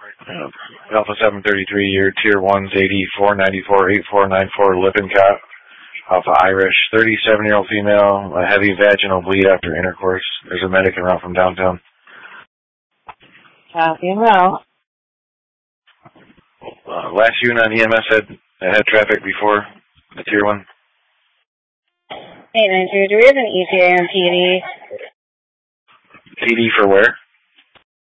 Alpha 733, your Tier 1's 8494-8494 Lippincott. Alpha Irish, 37-year-old female, a heavy vaginal bleed after intercourse. There's a medic en route from downtown. Copy and roll. Last unit on EMS had traffic before the Tier 1. 892, do we have an ETA on PD? PD for where?